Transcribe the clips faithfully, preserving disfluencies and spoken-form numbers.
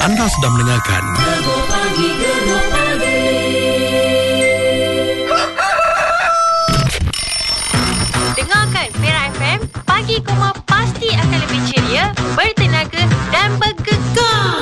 Anda sedang mendengarkan Gegar Pagi, Gegar Pagi. Dengarkan Mira F M, Pagi Koma pasti akan lebih ceria, bertenaga dan bergegar.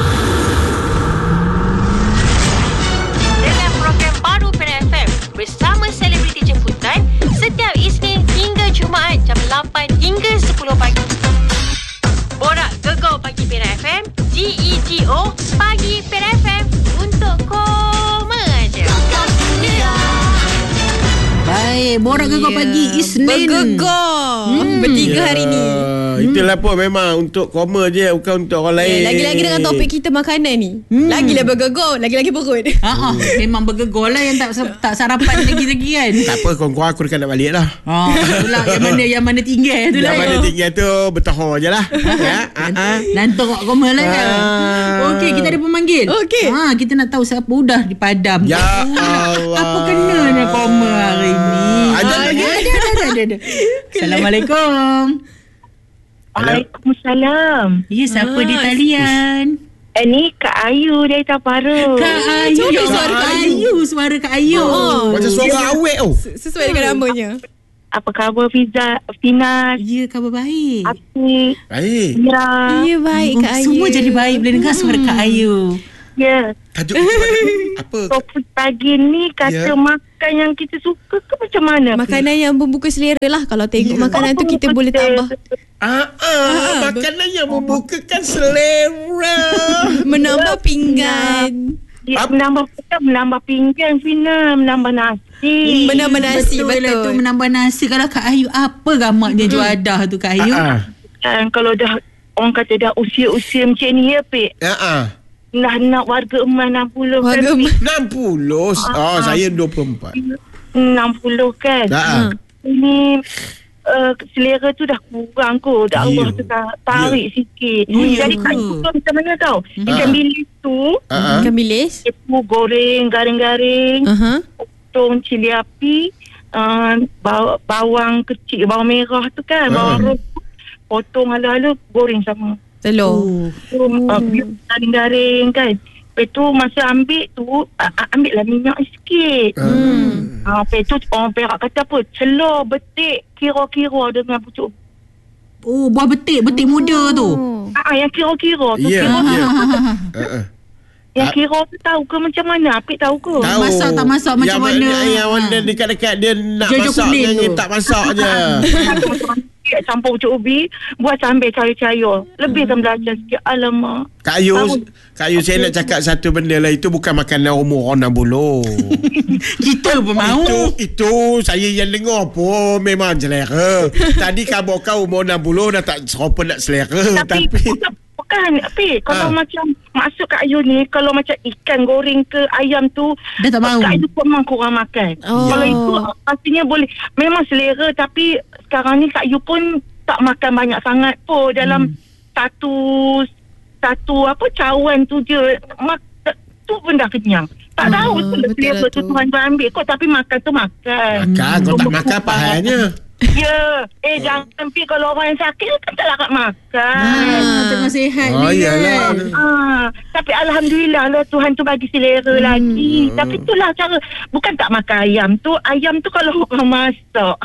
Dengan program baru Mira F M bersama selebriti jemputan setiap Isnin hingga Jumaat jam lapan hingga sepuluh pagi. Borak Gegar Pagi Mira F M, G E G O Pagi Mira F M untuk koma je. Baik, borak gegar Yeah. pagi Isnin. Bergegar Hmm. Bertiga hari ni. Hmm. Itulah pun memang untuk koma je, bukan untuk orang lain. Yeah, lagi-lagi dengan topik kita makanan ni. Hmm. Lagilah bergegar, lagi-lagi perut. Ha ah, memang bergegar lah yang tak tak sarapan lagi-lagi kan. Tak apa, kurang-kurang aku dekat nak balik lah. Ha, itulah yang mana yang mana tinggal tu lah. Yang mana tinggal tu bertahan je lah. Ya, uh-uh. Lantung kat koma lah kan. Ah. Okey, kita ada pemanggil. Okey. Ha, kita nak tahu siapa udah dipadam. Ya Oh, Allah. Apa kenanya koma hari ni? Ada Ah, lagi? Ada, ada, ada, ada, ada. Assalamualaikum. Waalaikumsalam. Ya, siapa Ah, di talian? Eh, ni Kak Ayu dari Taparu. Kak Ayu. Cuba Ya, suara Kak Kak Ayu. Suara Kak Ayu. Oh. Macam suara awet oh. Sesuai dengan namanya. Apa khabar Fiza, Finas, Ya, khabar baik. Api, Baik. Mira? Ya, baik Kak Ayu. Semua jadi baik bila dengar suara Kak Ayu. Ya. Tajuk kita apa? Topik pagi ni kata Ya. makan yang kita suka ke macam mana? Makanan yang membuka selera lah. Kalau tengok Ya. makanan tu kita boleh tambah. Ah, ah, makanan yang membukakan selera. Menambah pinggan. Ya, Ap- menambah menambah pinggan, Fina, menambah nasi. Menambah nasi, Betul, lah betul. tu menambah nasi. Kalau Kak Ayu apa gamaknya juadah tu Kak Ayu? Ah, ah. Dan kalau dah orang kata dah usia-usia macam ni ya, Pik. Ah, ah. Nah, nak warga emas enam puluh Warga kan, Pik? enam puluh. Oh, saya dua puluh empat. enam puluh kan. Ah, ah. Ini uh, selera tu dah kurang kot. Dah Ya. Allah tu dah tarik sikit. Oh, ya Jadi ke? Kak suka macam mana tau? Ikan Ah. bilis tu, Ah, ah. Ikan bilis. dia tu goreng garing-garing, Aha. potong cili api, uh, baw- bawang kecil, bawang merah tu kan, Ah. bawang ros tu, potong hala-hala, goreng sama. Telur. Oh. Tu, uh, garing-garing kan. Lepas tu masa ambil tu, uh, ambil lah minyak sikit. Hmm. Ah, lepas tu orang Perak kata apa? Celor, betik, kira-kira dengan pucuk. Oh, buah betik, betik muda tu. Oh. Ah, yang kira-kira tu. Ya, Kira, ya. Ah, ah. yang kira tu tahu ke macam mana? Apik tahu ke? Tahu. Masak tak masak macam yang, mana? Yang, yang Ha. mana dekat-dekat dia nak Jojo masak kulit dengan tu. tak masak je. Campur pucuk ubi, buat sambil cair-cair. Lebih kan belajar sikit. Alamak. Kak Ayu, Tahu. Kak Ayu saya nak cakap satu benda lah. Itu bukan makanan umur orang enam puluh. Kita pun mahu. Itu, itu saya yang dengar pun memang selera. Tadi khabar kau umur enam puluh dah tak serupa nak selera. Tapi, Tapi, bukan, bukan Apik. Kalau Ah. macam, maksud Kak Ayu ni, kalau macam ikan goreng ke ayam tu, Dah tak mahu. Kak Ayu memang kurang makan. Oh. Kalau itu, pastinya boleh. Memang selera, tapi sekarang ni Kak Ayu pun tak makan banyak sangat pun. Dalam Hmm. satu, satu apa, cawan tu je. Mak, tu pun dah kenyang. Tak Ah, tahu tu betul selera lah tu tu. Tuhan tu ambil kot. Tapi makan tu makan. makan. Kau tak makan apa halnya? Ya. Eh, jangan pi kalau orang yang sakit kan tak larat makan. Ah, tengah sihat Oh, ni iyalah. kan. Ah, tapi Alhamdulillah lah Tuhan tu bagi selera hmm. lagi. Tapi itulah cara. Bukan tak makan ayam tu. Ayam tu kalau orang masak.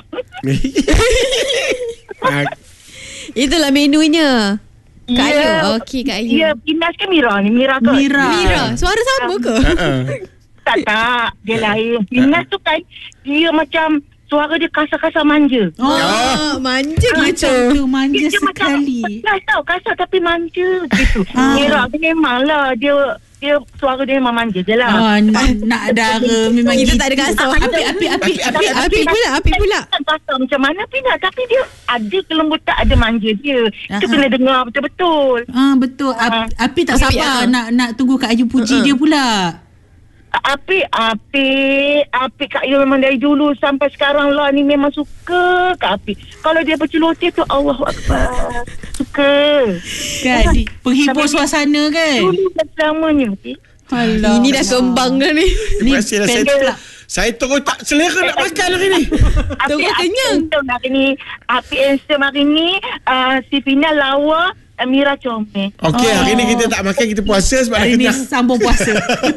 Ah, Itulah menunya. Kak Ya. Ayu. Okey Kak Ayu. Ya, Pinas ke Mira ni? Mira ke? Mira. Mira. Suara sama ke? ah, ah. Tak, tak. Dia lain. Pinas tu kan, dia macam suara dia kasar-kasar manja. Oh, Ah, manja macam gitu. tu manja Dia, dia macam sekali. kasar tau. Kasar tapi manja gitu. Ah. Mira tu memanglah. Dia dia suara dia memang manja je lah. Ah, nak, nak dara memang Kita gitu. tak ada kasar. Api, api, api, Api, api pula, api pula. Tak kasar macam mana Pina, tapi dia ada kelembutan, ada manja dia. Kita Ah. kena dengar betul-betul. Ah, betul. Api, api tak Api, sabar ah. nak nak tunggu Kak Ayu puji Uh-uh. dia pula. Api, api, api Kak Ayu memang dari dulu sampai sekarang lah ni memang suka Kak Api. Kalau dia berceloteh tu Allahu Akbar. Suka. Kan, di- penghibur Tapi- suasana kan. Dulu dan selamanya. Api. Alah. Ini dah kembang dah ni. Ni Terima kasih lah, pen saya, pula. saya terus tak selera nak makan hari ni. Api, Tunggu api kenyang. handsome hari ni. Api handsome hari ni. Uh, si Pina lawa. Mira comel. Okey, hari ni kita tak makan, kita puasa sebab Hari dah ni kenyang. sambung puasa.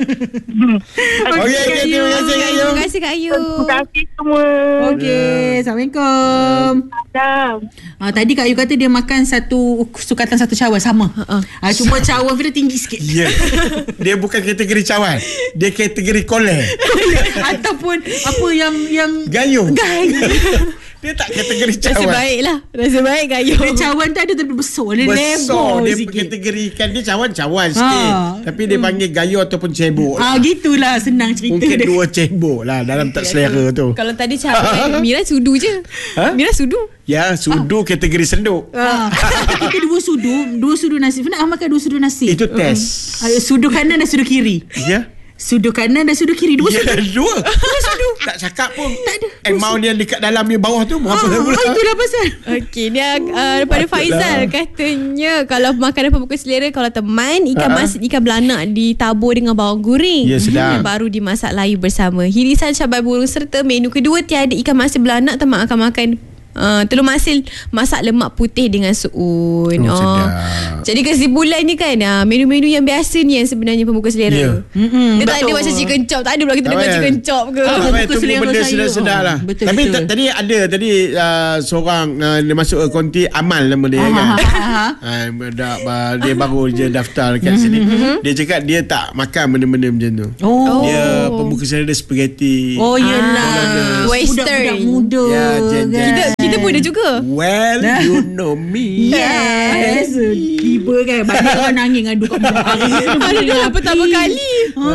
Okey, okey, terima kasih Kak Ayu. Terima kasih Kak Ayu. Terima kasih semua. Okey, Assalamualaikum. Dah. Ah, tadi Kak Ayu kata dia makan satu sukatan satu cawan sama. Ha-ha. Ah, cuma cawan dia tinggi sikit. Ya. Dia bukan kategori cawan. Dia kategori koleh. Ataupun apa yang yang Gayung. Gayung. Dia tak kategori Nasib cawan. baik lah. Nasib baik Kak Ayu. Dia cawan tu ada tapi besar. Dia Besar. lebar Dia sikit. kategorikan dia cawan-cawan sikit. Ha. Tapi dia panggil gayung ataupun cebok. Ah, gitulah senang cerita Mungkin dia. dua cebok lah dalam tak selera tu. Kalau tadi cawan Mira sudu je. Ha? Mira sudu. Ya, sudu kategori senduk. Ah. Kita dua sudu, dua sudu nasi. Pernah makan dua sudu nasi? Itu test. Ah, sudu kanan dan sudu kiri. Ya. Sudu kanan dan sudu kiri. Dua Ya, sudu. dua. Dua sudu. Tak cakap pun. Tak ada. Amount yang dekat dalam ni bawah tu berapa Ah, pula? ah, itulah pasal. Okey, dia uh, daripada Faizal katanya kalau makanan pembuka selera, kalau teman ikan Ha-ha. masin, ikan belanak ditabur dengan bawang goreng. Ya, sedap. Baru dimasak layu bersama. Hirisan cabai burung serta menu kedua tiada ikan masin belanak, teman akan makan Uh, telur masin masak lemak putih dengan suun. Oh, sedap. Jadi kesimpulannya kan, uh, menu-menu yang biasa ni yang sebenarnya pembuka selera. Ya. Mm-mm, Dia tak ada betul. macam chicken chop. Tak ada pula kita Tak dengar payah. chicken chop ke. Ah, buka baik, tunggu selera benda saya. sedap-sedap lah. Oh, betul, Tapi betul. t- tadi ada tadi uh, seorang uh, dia masuk ke konti Amal nama dia kan. Ah, dah, uh, dia baru je daftar kat sini. Dia cakap dia tak makan benda-benda macam tu. Oh. Dia pembuka selera spaghetti. Oh yelah. Western. Budak-budak muda Ya, jen, jen. Kita kita muda juga. Well, you know me. Yes. Tiba kan banyak orang nangis ngadu kat muka hari ni. Hari ni dah pertama kali.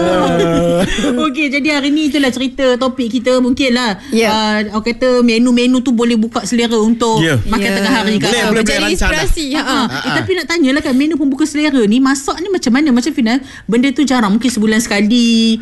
Uh, Okey, jadi hari ni itulah cerita topik kita. Mungkin lah Ya. uh, orang kata menu-menu tu boleh buka selera untuk Ya. makan Ya. tengah hari kat Boleh, uh, boleh, Mencari boleh rancang dah. inspirasi. Ha. Ha, eh, tapi nak tanyalah kan menu pembuka selera ni masak ni macam mana? Macam Fina, benda tu jarang, mungkin sebulan sekali.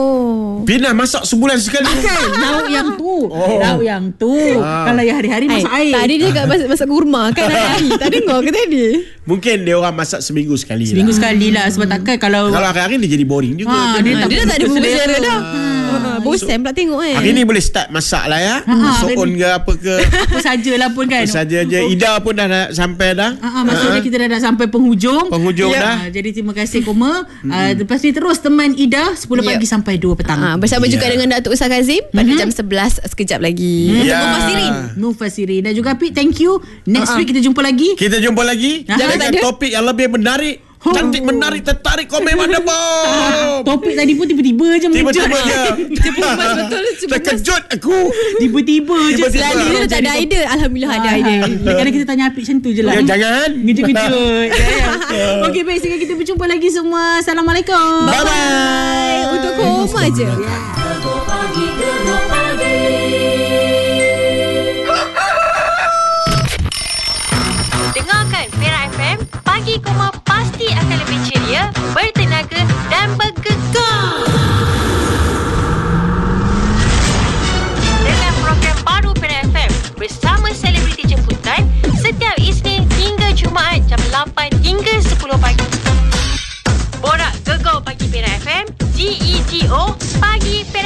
Oh. Pina masak sebulan sekali. Kan lauk yang tu. Oh. Lauk yang tu. Ah. Kalau yang hari-hari Ay, masak air. tadi dia kat masak, masak kurma kan hari. Tak dengar ke tadi? Mungkin dia orang masak seminggu sekali Seminggu lah. sekali lah. Sebab takkan kalau Kalau hari-hari dia jadi boring juga. Ha, dia tak Dia dah tak ada pembuka selera dah. Ah. Ha, bosan pula tengok kan. Hari ni boleh start masak lah ya. Ha, Soon ke apa ke. apa sajalah pun kan. Saja je. Ida pun dah, dah sampai dah. Ah, ah, maksudnya kita dah, dah sampai penghujung. Penghujung Ya. dah. Ah, jadi terima kasih Koma. Ah, lepas ni terus teman Ida sepuluh Ya. pagi sampai dua petang. Ha, bersama Ya. juga dengan Datuk Usah Kazim pada jam sebelas sekejap lagi. Untuk Ya. Mufasirin. Mufasirin dan juga Pik, thank you. Next week kita jumpa lagi. Kita jumpa lagi Ah, dengan tak ada. topik yang lebih menarik. Oh. Cantik, menarik, tertarik. Kau memang ada bom. Topik tadi pun tiba-tiba je muncul. Tiba-tiba je. Cepat mas betul. Cepat mas. Terkejut aku. Tiba-tiba je. Tiba-tiba. Selalu dia tak ada idea. Alhamdulillah ada idea. Kadang-kadang kita tanya Apik macam tu je lah. Ya, jangan. Ngejut-ngejut. Ya, ya. Okey, baik. Sekarang kita berjumpa lagi semua. Assalamualaikum. Bye-bye. Untuk koma je. Gegar pagi, gegar